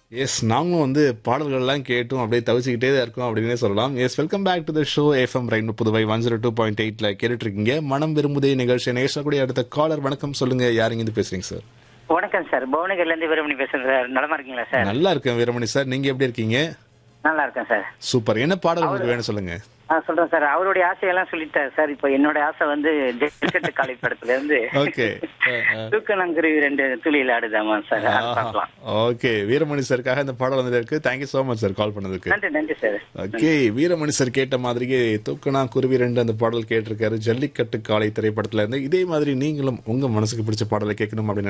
S நாங்களும் வந்து பாடல்கள்லாம் கேட்டும் அப்படியே தவிச்சுக்கிட்டே தான் இருக்கோம் அப்படின்னே சொல்லலாம். Yes welcome back to the show FM rain Puduvai 102.8ல கேட்டுட்டு இருக்கீங்க. மனம் விரும்புதே நிகழ்ச்சி நேசக்கூடிய அடுத்த காலர் வணக்கம் சொல்லுங்க. யாருங்க இருந்து பேசுறீங்க சார்? வணக்கம் சார். புவனகிரில இருந்து வீரமணி பேசுறேன் சார். நலமா இருக்கீங்களா சார்? நல்லா இருக்கேன் வீரமணி சார். நீங்க எப்படி இருக்கீங்க? நல்லா இருக்கேன் சார். சூப்பர். என்ன பாடல் உங்களுக்கு வேணும் சொல்லுங்க. சொல்றேன் சார். அவருடைய ஆசையெல்லாம் சொல்லிட்டாரு சார். இப்போ என்னோட ஆசை வந்து ஜெயிச்சட்டு காலை படத்துல இருந்து ஓகே. தூக்கணங்குருவி 2 துளியில் ஆடுதாமா சார். அது பார்க்கலாம். ஓகே வீரமணி சாருக்காக இந்த பாடல் வந்து இருக்கு. Thank you so much sir call பண்ணதுக்கு. நன்றி சார். ஓகே வீரமணி சார் கேட்ட மாதிரியே தூக்கணா குருவி 2 அந்த பாடல் கேட்டிருக்காரு ஜல்லிக்கட்டு காலை திரைப்படத்துல இருந்து. இதே மாதிரி நீங்களும் உங்க மனசுக்கு பிடிச்ச பாடலை கேட்கணும் அப்படின்னு